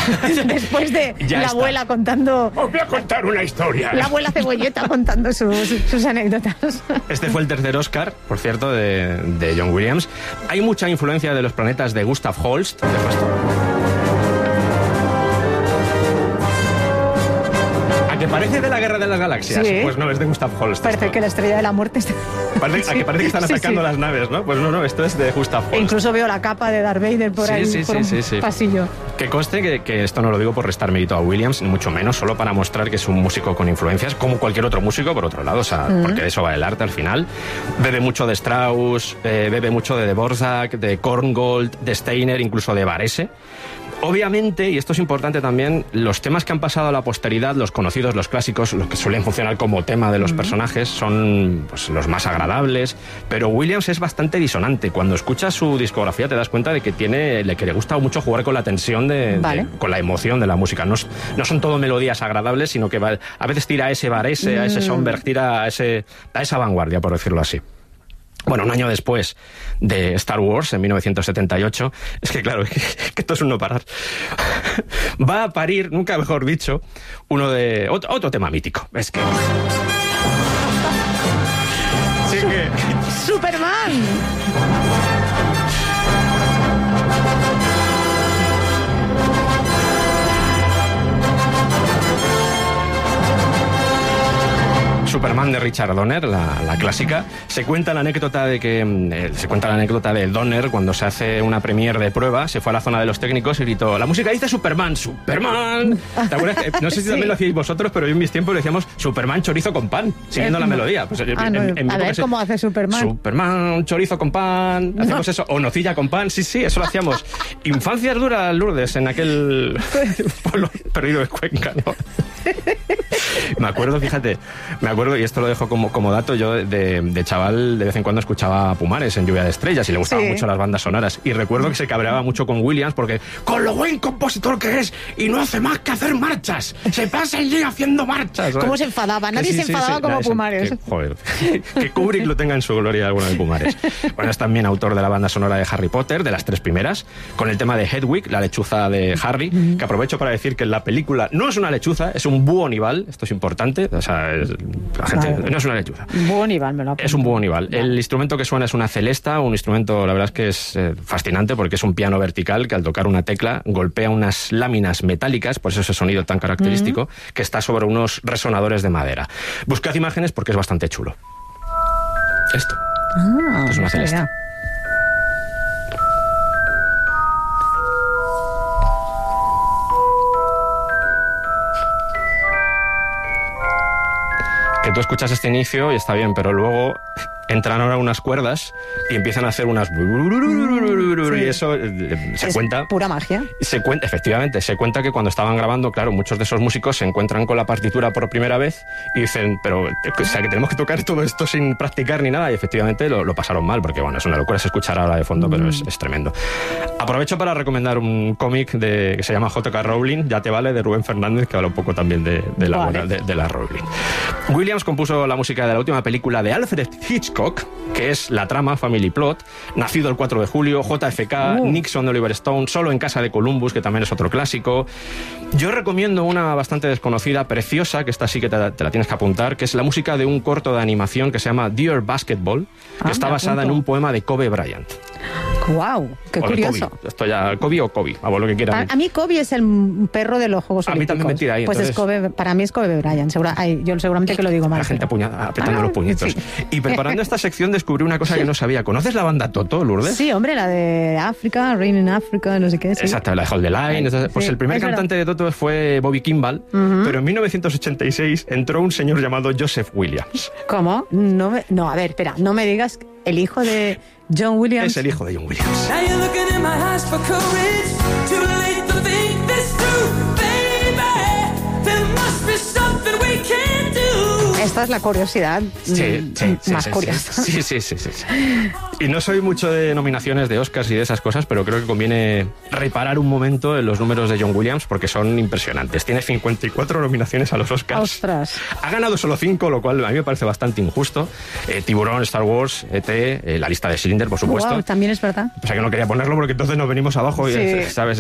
Después de la abuela contando... Os voy a contar una historia. La abuela Cebolleta contando sus anécdotas. Este fue el tercer Oscar, por cierto, de John Williams. Hay mucha influencia de Los planetas de Gustav Holst. ¿Que parece de la Guerra de las Galaxias? Sí. Pues no, es de Gustav Holst. Parece que la estrella de la muerte está... ¿A que parece que están atacando las naves, no? Pues no, esto es de Gustav Holst. E incluso veo la capa de Darth Vader por ahí, por un pasillo. Que conste que esto no lo digo por restar mérito a Williams, ni mucho menos, solo para mostrar que es un músico con influencias, como cualquier otro músico, por otro lado, o sea, porque de eso va el arte al final. Bebe mucho de Strauss, bebe mucho de Dvorak, de Korngold, de Steiner, incluso de Varese. Obviamente, y esto es importante también, los temas que han pasado a la posteridad, los conocidos, los clásicos, los que suelen funcionar como tema de los personajes, son pues, los más agradables, pero Williams es bastante disonante. Cuando escuchas su discografía te das cuenta de que que le gusta mucho jugar con la tensión, con la emoción de la música. No son todo melodías agradables, sino que a veces tira a ese Varese, a ese Schoenberg, tira a esa vanguardia, por decirlo así. Bueno, un año después de Star Wars, en 1978, es que claro, que esto es un no parar, va a parir, nunca mejor dicho, otro tema mítico. Es que... Sí que... ¡Superman! Superman de Richard Donner, la clásica. Se cuenta la anécdota de Donner cuando se hace una premiere de prueba, se fue a la zona de los técnicos y gritó: la música dice Superman, Superman. ¿Te acuerdas? No sé si también lo hacíais vosotros, pero yo en mis tiempos le decíamos Superman chorizo con pan, siguiendo la melodía. Pues, a ver cómo hace Superman. Superman chorizo con pan, hacemos eso, o nocilla con pan, sí, eso lo hacíamos. Infancias duras, Lourdes, en aquel pueblo perdido de Cuenca, ¿no? Me acuerdo, y esto lo dejo como dato, yo de chaval de vez en cuando escuchaba Pumares en Lluvia de Estrellas y le gustaban mucho las bandas sonoras, y recuerdo que se cabreaba mucho con Williams porque con lo buen compositor que es y no hace más que hacer marchas, se pasa el día haciendo marchas, ¿sabes? ¿Cómo se enfadaba? Nadie se enfadaba como Pumares. Que Kubrick lo tenga en su gloria alguna de Pumares. Bueno, es también autor de la banda sonora de Harry Potter, de las 3 primeras, con el tema de Hedwig, la lechuza de Harry, que aprovecho para decir que en la película no es una lechuza, es un búho nival, esto es importante, o sea, la gente no es una lechuza. Búho nival, me lo apunto. Es un búho nival. El instrumento que suena es una celesta, un instrumento, la verdad es que es fascinante porque es un piano vertical que al tocar una tecla golpea unas láminas metálicas, por eso ese sonido tan característico, que está sobre unos resonadores de madera. Buscad imágenes porque es bastante chulo. Esto es una celesta. Que tú escuchas este inicio y está bien, pero luego entran ahora unas cuerdas y empiezan a hacer unas... Y eso se cuenta... pura magia. Efectivamente, se cuenta que cuando estaban grabando, claro, muchos de esos músicos se encuentran con la partitura por primera vez y dicen, pero, o sea, que tenemos que tocar todo esto sin practicar ni nada, y efectivamente lo pasaron mal, porque bueno, es una locura, se escuchará ahora de fondo, pero es tremendo. Aprovecho para recomendar un cómic que se llama J.K. Rowling, Ya te vale, de Rubén Fernández, que habla un poco también de la Rowling. Williams compuso la música de la última película de Alfred Hitchcock, que es La trama, Family Plot, Nacido el 4 de julio, JFK, Nixon de Oliver Stone, Solo en casa de Columbus, que también es otro clásico. Yo recomiendo una bastante desconocida, preciosa, que esta sí que te la tienes que apuntar, que es la música de un corto de animación que se llama Dear Basketball, que está basada en un poema de Kobe Bryant. ¡Guau! ¡Qué curioso! Kobe. Esto ya, Kobe o Kobe, a vos lo que quieras. A mí Kobe es el perro de los Juegos Olímpicos. A mí también me tira ahí. Pues entonces... para mí es Kobe Bryant. Yo seguramente que lo digo mal. La gente apretando los puñitos. Sí. Y preparando esta sección descubrí una cosa que no sabía. ¿Conoces la banda Toto, Lourdes? Sí, hombre, la de África, Rain in Africa, no sé qué. Sí. Exacto, la de Hold the Line. Pues el primer cantante de Toto fue Bobby Kimball, pero en 1986 entró un señor llamado Joseph Williams. ¿Cómo? No, a ver, espera, no me digas el hijo de John Williams. Es el hijo de John Williams. Esta es la curiosidad más curiosa. Sí. Y no soy mucho de nominaciones de Oscars y de esas cosas, pero creo que conviene reparar un momento en los números de John Williams porque son impresionantes. Tiene 54 nominaciones a los Oscars. ¡Ostras! Ha ganado solo 5, lo cual a mí me parece bastante injusto. Tiburón, Star Wars, E.T., la lista de Schindler, por supuesto. Wow, también es verdad. O sea que no quería ponerlo porque entonces nos venimos abajo y, ¿sabes?